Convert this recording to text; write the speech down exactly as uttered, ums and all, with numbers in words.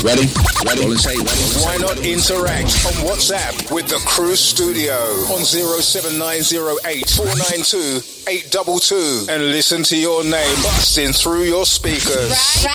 Ready? Ready? All in say, ready. Why not interact on WhatsApp with the Cruise Studio on zero seven nine zero eight four nine two eight two two and listen to your name busting through your speakers. Right.